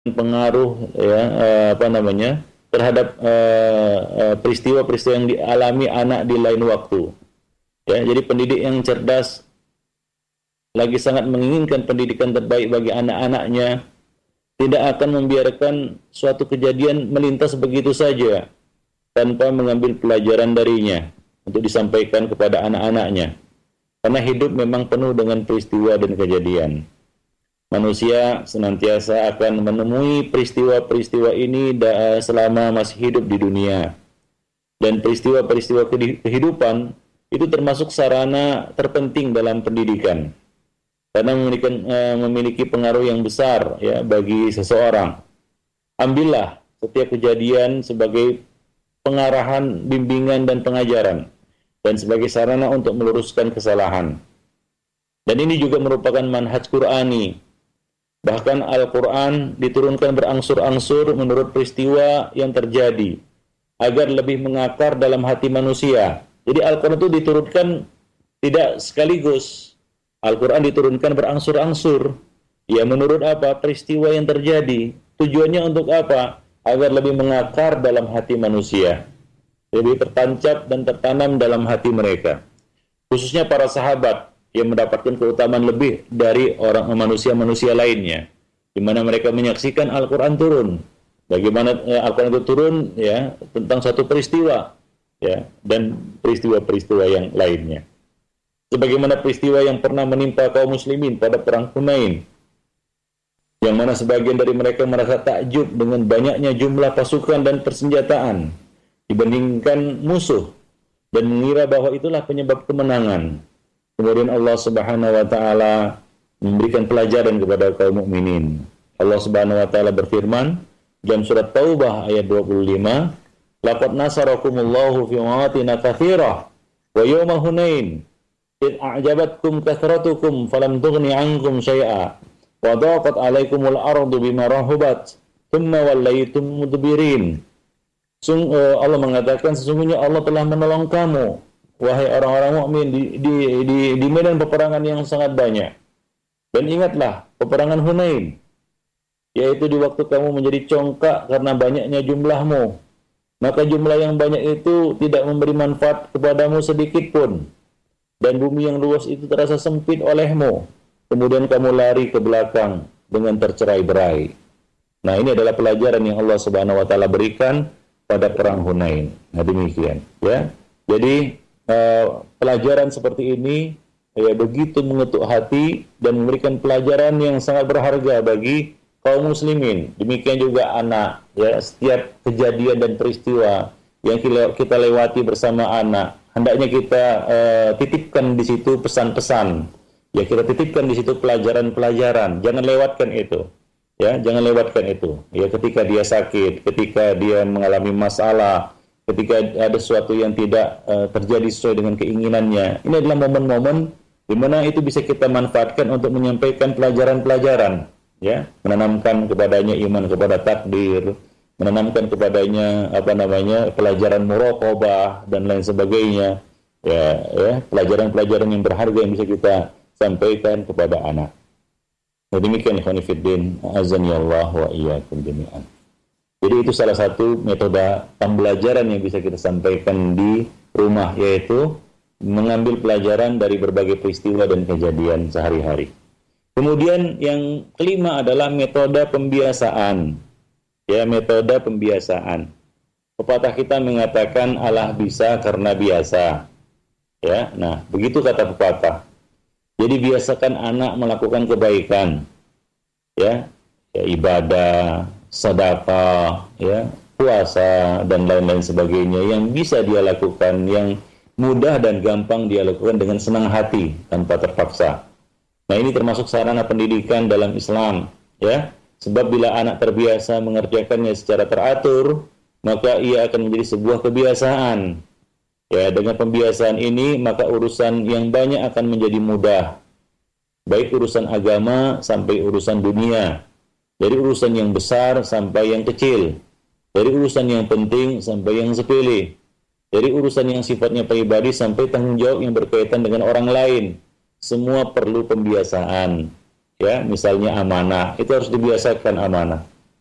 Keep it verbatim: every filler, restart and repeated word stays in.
pengaruh ya eh, apa namanya terhadap eh, eh, peristiwa-peristiwa yang dialami anak di lain waktu. Ya, jadi pendidik yang cerdas lagi sangat menginginkan pendidikan terbaik bagi anak-anaknya, tidak akan membiarkan suatu kejadian melintas begitu saja tanpa mengambil pelajaran darinya untuk disampaikan kepada anak-anaknya. Karena hidup memang penuh dengan peristiwa dan kejadian. Manusia senantiasa akan menemui peristiwa-peristiwa ini selama masih hidup di dunia. Dan peristiwa-peristiwa kehidupan itu termasuk sarana terpenting dalam pendidikan. Karena memiliki, memiliki pengaruh yang besar ya bagi seseorang. Ambillah setiap kejadian sebagai pengarahan, bimbingan, dan pengajaran, dan sebagai sarana untuk meluruskan kesalahan. Dan ini juga merupakan manhaj Qur'ani. Bahkan Al-Quran diturunkan berangsur-angsur menurut peristiwa yang terjadi, agar lebih mengakar dalam hati manusia. Jadi Al-Quran itu diturunkan tidak sekaligus. Al-Quran diturunkan berangsur-angsur. Ya menurut apa? Peristiwa yang terjadi. Tujuannya untuk apa? Agar lebih mengakar dalam hati manusia. Lebih tertancap dan tertanam dalam hati mereka. Khususnya para sahabat yang mendapatkan keutamaan lebih dari orang manusia-manusia lainnya, di mana mereka menyaksikan Al-Quran turun. Bagaimana eh, Al-Quran itu turun ya tentang satu peristiwa ya dan peristiwa-peristiwa yang lainnya. Sebagaimana peristiwa yang pernah menimpa kaum muslimin pada perang Hunain, yang mana sebagian dari mereka merasa takjub dengan banyaknya jumlah pasukan dan persenjataan dibandingkan musuh dan mengira bahwa itulah penyebab kemenangan. Kemudian Allah Subhanahu wa taala memberikan pelajaran kepada kaum mukminin. Allah Subhanahu wa taala berfirman dalam surat Taubah ayat dua puluh lima, "Laqad nasarakumullahu fi mawatin katsirah wa yawma Hunain id a'jabatkum kathratukum falam tughni 'ankum syai'a wa daqat 'alaikumul ardu bima rahabat thumma wallaytum mudbirin." Sung, uh, Allah mengatakan sesungguhnya Allah telah menolong kamu wahai orang-orang mukmin di, di, di, di medan peperangan yang sangat banyak. Dan ingatlah peperangan Hunain, yaitu di waktu kamu menjadi congkak karena banyaknya jumlahmu. Maka jumlah yang banyak itu tidak memberi manfaat kepadamu sedikit pun. Dan bumi yang luas itu terasa sempit olehmu. Kemudian kamu lari ke belakang dengan tercerai-berai. Nah, ini adalah pelajaran yang Allah Subhanahu wa taala berikan pada perang Hunain. Nah, demikian, ya. Jadi Uh, pelajaran seperti ini ya begitu mengetuk hati dan memberikan pelajaran yang sangat berharga bagi kaum muslimin. Demikian juga anak, ya setiap kejadian dan peristiwa yang kita lewati bersama anak, hendaknya kita uh, titipkan di situ pesan-pesan. Ya kita titipkan di situ pelajaran-pelajaran. Jangan lewatkan itu. Ya, jangan lewatkan itu. Ya ketika dia sakit, ketika dia mengalami masalah, ketika ada sesuatu yang tidak uh, terjadi sesuai dengan keinginannya. Ini adalah momen-momen di mana itu bisa kita manfaatkan untuk menyampaikan pelajaran-pelajaran, ya, menanamkan kepadanya iman kepada takdir, menanamkan kepadanya apa namanya pelajaran muraqabah dan lain sebagainya. Ya, ya, pelajaran-pelajaran yang berharga yang bisa kita sampaikan kepada anak. Nah, demikian ikhwan fillah, azani Allah wa iyyakum jami'an. Jadi itu salah satu metode pembelajaran yang bisa kita sampaikan di rumah, yaitu mengambil pelajaran dari berbagai peristiwa dan kejadian sehari-hari. Kemudian yang kelima adalah metode pembiasaan. Ya, metode pembiasaan. Pepatah kita mengatakan Allah bisa karena biasa. Ya, nah begitu kata pepatah. Jadi biasakan anak melakukan kebaikan. Ya, ya ibadah, sedekah, ya, puasa dan lain-lain sebagainya yang bisa dia lakukan, yang mudah dan gampang dia lakukan dengan senang hati tanpa terpaksa. Nah, ini termasuk sarana pendidikan dalam Islam, ya. Sebab bila anak terbiasa mengerjakannya secara teratur, maka ia akan menjadi sebuah kebiasaan. Ya, dengan pembiasaan ini maka urusan yang banyak akan menjadi mudah. Baik urusan agama sampai urusan dunia. Dari urusan yang besar sampai yang kecil. Dari urusan yang penting sampai yang sepele. Dari urusan yang sifatnya pribadi sampai tanggung jawab yang berkaitan dengan orang lain. Semua perlu pembiasaan. Ya, misalnya amanah, itu harus dibiasakan amanah.